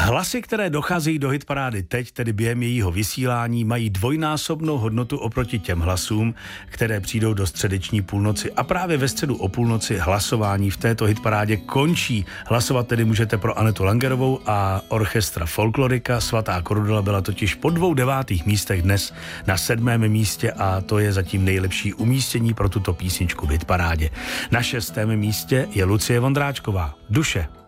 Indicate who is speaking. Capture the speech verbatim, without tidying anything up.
Speaker 1: Hlasy, které docházejí do hitparády teď, tedy během jejího vysílání, mají dvojnásobnou hodnotu oproti těm hlasům, které přijdou do středeční půlnoci. A právě ve středu o půlnoci hlasování v této hitparádě končí. Hlasovat tedy můžete pro Anetu Langerovou a orchestra Folklorika. Svatá korudela byla totiž po dvou devátých místech dnes na sedmém místě a to je zatím nejlepší umístění pro tuto písničku v hitparádě. Na šestém místě je Lucie Vondráčková. Duše.